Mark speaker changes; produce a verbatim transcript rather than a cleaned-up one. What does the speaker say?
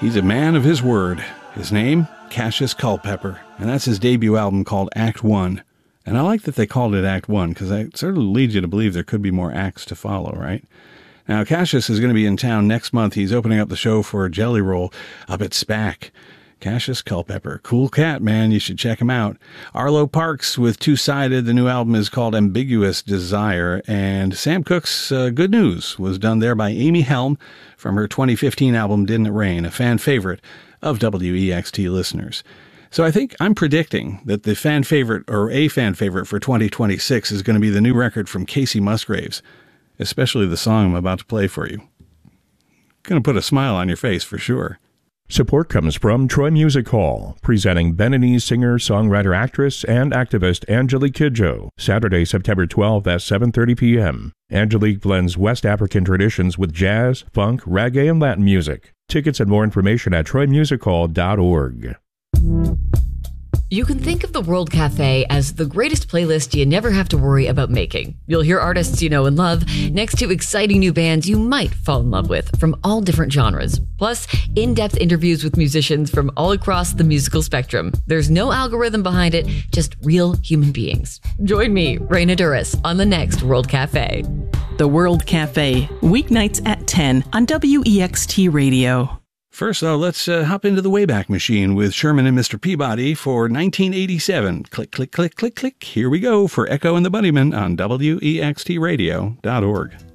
Speaker 1: He's a man of his word. His name, Cassius Culpepper, and that's his debut album called Act One. And I like that they called it Act One, because that sort of leads you to believe there could be more acts to follow, right? Now, Cassius is going to be in town next month. He's opening up the show for Jelly Roll up at SPAC. Cassius Culpepper. Cool cat, man. You should check him out. Arlo Parks with Two-Sided. The new album is called Ambiguous Desire. And Sam Cooke's uh, Good News was done there by Amy Helm from her twenty fifteen album Didn't It Rain, a fan favorite of W E X T listeners. So I think I'm predicting that the fan favorite, or a fan favorite for twenty twenty-six, is going to be the new record from Casey Musgraves, especially the song I'm about to play for you. Going to put a smile on your face for sure.
Speaker 2: Support comes from Troy Music Hall, presenting Beninese singer, songwriter, actress, and activist Angelique Kidjo, Saturday, September twelfth at seven thirty p.m. Angelique blends West African traditions with jazz, funk, reggae, and Latin music. Tickets and more information at troy music hall dot org.
Speaker 3: You can think of the World Cafe as the greatest playlist you never have to worry about making. You'll hear artists you know and love next to exciting new bands you might fall in love with from all different genres. Plus, in-depth interviews with musicians from all across the musical spectrum. There's no algorithm behind it, just real human beings. Join me, Raina Duras, on the next World Cafe.
Speaker 4: The World Cafe, weeknights at ten on W E X T Radio.
Speaker 1: First, though, let's uh, hop into the Wayback Machine with Sherman and Mister Peabody for nineteen eighty-seven. Click, click, click, click, click. Here we go for Echo and the Bunnymen on W E X T radio dot org.